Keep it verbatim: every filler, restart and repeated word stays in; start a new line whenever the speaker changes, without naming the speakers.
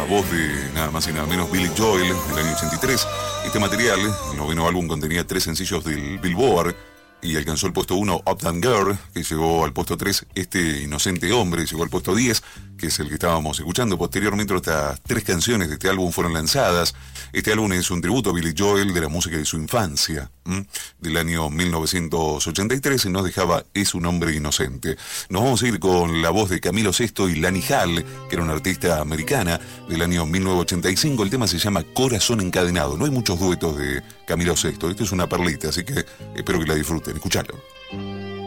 voz de nada más y nada menos Billy Joel del año ochenta y tres. Este material, el noveno álbum, contenía tres sencillos del Billboard y alcanzó el puesto uno Uptown Girl, que llegó al puesto tres Este Inocente Hombre, llegó al puesto diez, que es el que estábamos escuchando. Posteriormente, estas tres canciones de este álbum fueron lanzadas. Este álbum es un tributo a Billy Joel de la música de su infancia, ¿m? del año mil novecientos ochenta y tres, y nos dejaba Es un hombre inocente. Nos vamos a ir con la voz de Camilo Sesto y Lani Hall, que era una artista americana del año mil novecientos ochenta y cinco. El tema se llama Corazón Encadenado. No hay muchos duetos de Camilo Sesto, esto es una perlita, así que espero que la disfruten. Escuchalo.